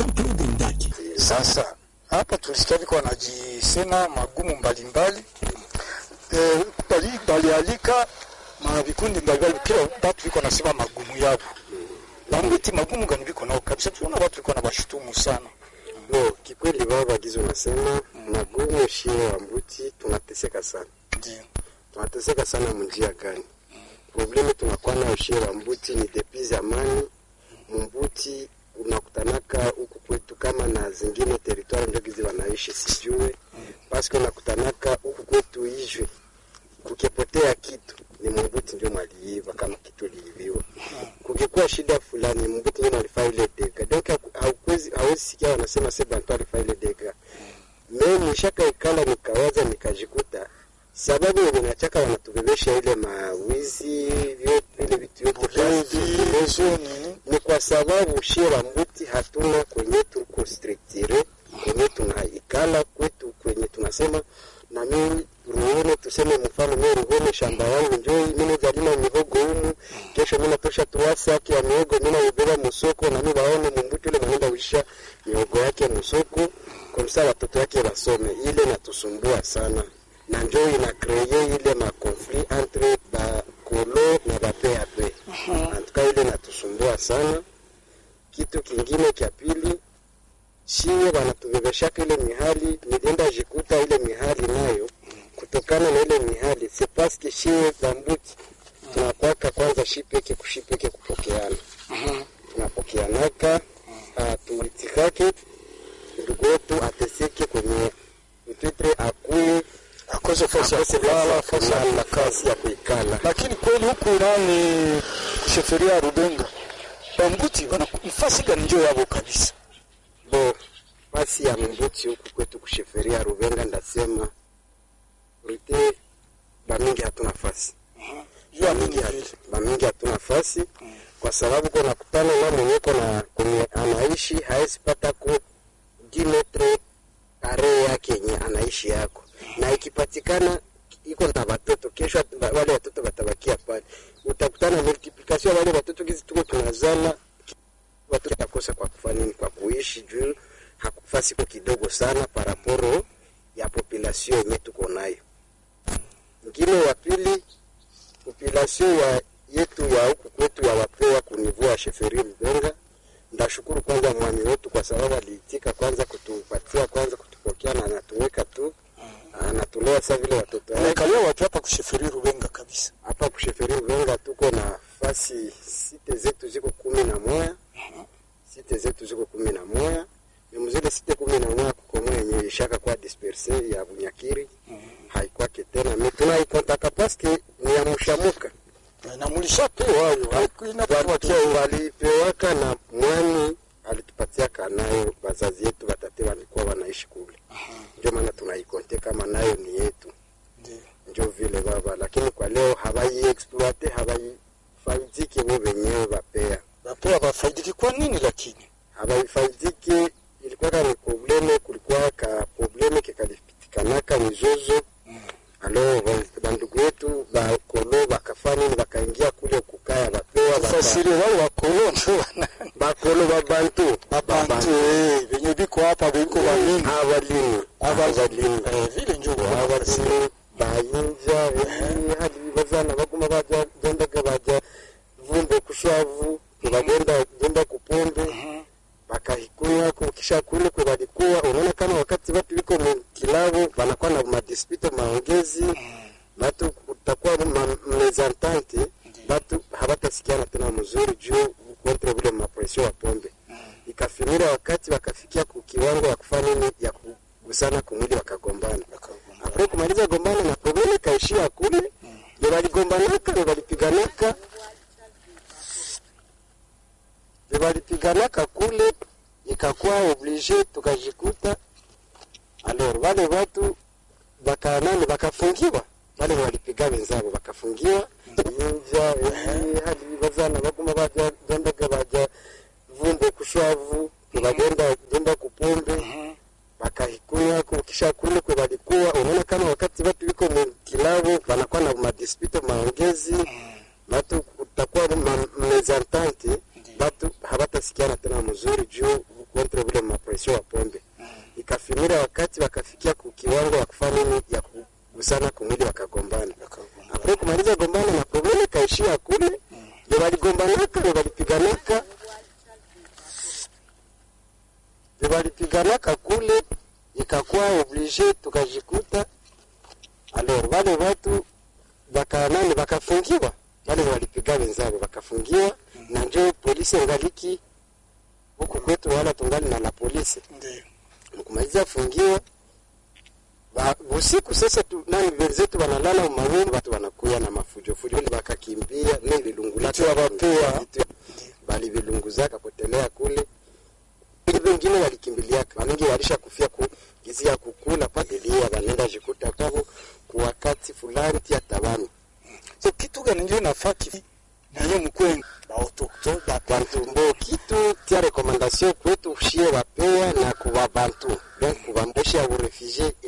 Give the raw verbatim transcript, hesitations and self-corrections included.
Jean-Claude Ndaki. Sasa hapa tulisikia viko wanajisema magumu mbalimbali eh, bali balialika ma vikundi mbalimbali, kila watu viko nasema magumu yao. Bambiti magumu gani viko nao kabisa, tunaona watu viko na bashutumu sana. No, kikweli baba gizo nasema magumu shie wa mbuti tunateseka sana. Ndio. Tunateseka sana munjia gani? Problemi tunakuwa na shie wa mbuti ni depizi amani. Mbuti unakutanaka huku kwetu kama na zingine territoire ndio gizi wanaishi sijue. Paske unakutanaka huku kwetu ijwe. Kukipotea kitu ni mbuti ndio maliiva kama kitu liiviwa. Kukikuwa shida fulani mbuti ndio malifaa ile dega. Deka hauwezi hauwezi sikia wanasema seba ndio alifaa ile dega. Mimi nishaka ikala nikawaza nikajikuta sababu wanataka wanatubebesha ile mawizi vyote vile vitu vyote nini ni kwa sababu shira mbuti hatuna kwenye tuko structure kwenye tunaikala kwetu kwenye tunasema na mimi ruone tuseme mfano mimi ruone shamba yangu njoo mimi jalima mihogo humu kesho mimi natosha tuwasa yake ya mihogo mimi naibeba msoko na mimi waone mbuti ile manaenda uisha mihogo yake msoko kwa sababu watoto yake wasome ile natusumbua sana na njoo ina créer ile ma conflit entre ba kolo na ba P A P. Uh-huh. Antuka ile natusumbua sana. Kitu kingine kia pili shie wanatubebesha ile mihali nilienda jikuta ile mihali nayo kutokana na ile mihali c'est parce que shie bambuti tunakwaka kwanza shipeke kushipeke kupokeana. Uh-huh. Tunapokeanaka uh, tulitikake ndugu wetu ateseke kwenye mtitre akuye akoze fasi ya kulala, fasi ya kazi ya kuikala. Lakini kweli huku nani kusheferia Rubenga bambuti wana nafasi gani njoo yabo kabisa. Bo fasi ya mbuti huku kwetu kusheferia Rubenga ndasema rite bamingi hatuna nafasi. Mhm. Jua mingi vile. Bamingi hatuna nafasi mm. Kwa sababu kuna kutana na mwenye na kwenye anaishi haezi pata ku dimetre are yake yenye anaishi yako. Na ikipatikana iko na watoto kesho wale watoto watabakia pale utakutana multiplication wale watoto kizi tuko tunazala watoto takosa kwa kufanya kwa kuishi juu hakufasi kwa kidogo sana paraporo ya population yenye tuko nayo. Ngine ya pili population ya yetu ya huku kwetu ya wapewa kunivua sheferi Rubenga ndashukuru kwanza mwami wetu kwa sababu aliitika kwanza kutupatia kwanza kutupokea na anatuweka tu anatulea sasa vile watoto wake. Kale watu hapa kusheferi Rubenga kabisa. Hapa kusheferi Rubenga tuko na fasi site zetu ziko kumi na moja. Uh-huh. Site zetu ziko kumi na moja. Ni mzile site kumi na moja kuko mwenye ishaka kwa disperse ya Bunyakiri. Uh-huh. Haikuwa tena. Mimi tunaikontaka paske ni ya mshamuka. Na mulishapewa hayo. Haikuina kwa walipewaka na mwani alitupatia kanayo bazazi yetu watate walikuwa wanaishi kule. Ndio maana tunaikonte kama nayo ni yetu. Ndio. Ndio vile baba, lakini kwa leo habai exploite, habai faidiki wao wenyewe bapea. Bapea bafaidiki kwa nini lakini? Habai faidiki ilikuwa ni probleme, kulikuwa ka probleme kikalipikanaka mizozo. Mm. Alo bandugu wetu ba kolo bakafanya bakaingia kule kukaya bapea bafasiri wale wa kolo ndio ba kolo babantu babantu eh venye biko hapa biko banini awalini awalini eh vile njoo awalini bayinja hadi bazana baguma baja genda gabaja vumbe kushavu bagenda genda kupombe bakahikuya kukisha kule kwa balikuwa unaona kama wakati watu biko kilabo wanakuwa na madispute maongezi watu utakuwa mezantante watu hawatasikiana tena mzuri juu kontra vile mapresio ya pombe ikafinira wakati wakafikia kiwango ya kufanya nini ya kugusana kumwili wakagombana hapo kumaliza gombana na problemi kaishia kule ndio waligombanaka ndio walipiganaka ndio walipiganaka kule ikakuwa oblige tukajikuta alors wale watu bakanani bakafungiwa wale walipiga wenzao bakafungiwa ninja hadi bazana baguma baja genda gabaja vumbe kushavu bagenda genda kupombe bakahikuya kukisha kule kwa walikuwa unaona kama wakati watu biko mkilabo wanakuwa na madispute maongezi watu utakuwa mezantante watu hawatasikiana tena mzuri juu kontra viwango vile mapresio ya pombe. Ikafimira wakati wakafikia kiwango ya kufanya nini ya kugusana kumwili wakagombana. Hapo kumaliza gombana na problemu kaishia kule. Ndio waligombanaka, ndio walipiganaka. Ndio walipiganaka kule, ikakuwa oblige tukajikuta. Alors wale watu baka nani bakafungiwa. Wale walipiga wenzao bakafungiwa na njoo polisi ngaliki huko kwetu wala tungali na la polisi. Ndio. Kumaliza fungiwa ba usiku sasa tu nani wenzetu wanalala umawini watu wanakuya na mafujo fujo ile bakakimbia nini vilungulaka wapea bali vilunguzaka potelea kule wengine walikimbilia wengi walisha kufia ku gizia kukula padilia wanaenda jikuta kwao kwa wakati fulani ya tabani. So kitu gani ndio nafaki na hiyo mkwenga ba autochtone ba Bantu kitu tia recommandation kwetu ushie wapea na kuwa bantu donc kuwambusha au refugee